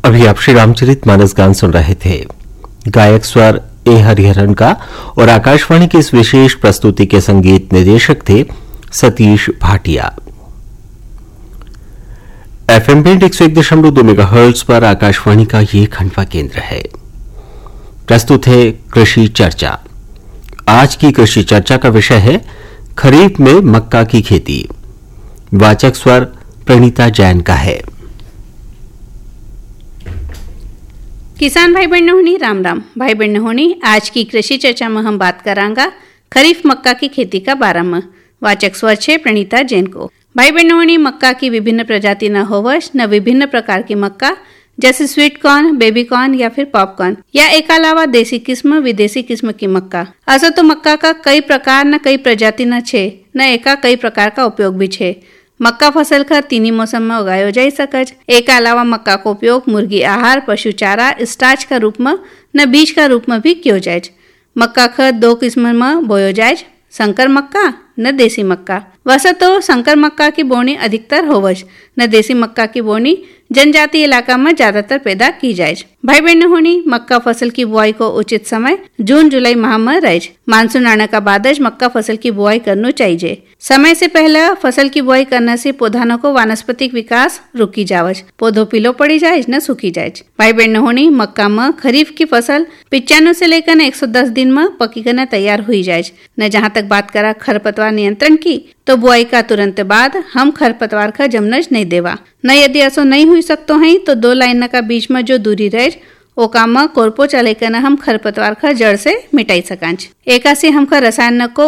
अभी आप श्री रामचरित मानस गान सुन रहे थे। गायक स्वर ए हरिहरन का और आकाशवाणी की इस विशेष प्रस्तुति के संगीत निदेशक थे Satish Bhatia. FM band 101.2 megahertz पर आकाशवाणी का ये खंडवा केंद्र है। प्रस्तुत है कृषि चर्चा। आज की कृषि चर्चा का विषय है खरीफ में मक्का की खेती। वाचक स्वर प्रणीता जैन का है। किसान भाई बहन होनी राम राम। भाई बहन होनी आज की कृषि चर्चा में हम बात करांगा खरीफ मक्का की खेती का बारे में। वाचक स्वर छे प्रणीता जैन को। भाई बहन होनी मक्का की विभिन्न प्रजाति न होवश न विभिन्न प्रकार की मक्का जैसे स्वीट कॉर्न, बेबी कॉर्न या फिर पॉपकॉर्न या एक अलावा देसी किस्म विदेशी किस्म की मक्का। ऐसा तो मक्का का कई प्रकार न कई प्रजाति न छे न एका कई प्रकार का उपयोग भी छे। मक्का फसल का तीनी मौसम में उगायो जाई सकज। एक अलावा मक्का को उपयोग मुर्गी आहार, पशु चारा, स्टार्च का रूप में न बीज का रूप में भी कियो जाए। मक्का का दो किस्म में बोयो जाए, संकर मक्का न देसी मक्का। वैसे तो संकर मक्का की बोनी अधिकतर होवज न देसी मक्का की बोनी जनजातीय इलाका में ज्यादातर पैदा की जाए। भाई बहन होनी मक्का फसल की बुआई को उचित समय जून जुलाई माह में रहे। मानसून आने का बाद मक्का फसल की बुआई करना चाहिए। समय से पहले फसल की बुआई करने से पौधानों को वानस्पतिक विकास रुकी जावज, पौधों पीलो पड़ी जाए न सूखी जाए। भाई बहन होनी मक्का में खरीफ की फसल 95 से लेकर 110 दिन में पकी करना तैयार हुई जाए। न जहाँ तक बात करा खरपतवार नियंत्रण की तो बुआई का तुरंत बाद हम खरपतवार का जमनज नहीं देवा। न यदि ऐसा नहीं हुई सकते हैं तो 2 लाइन का बीच में जो दूरी रहे ओ काम में कोरपो चले कर हम खरपतवार का जड़ से मिटाई सकांच। एका से हम रसायन को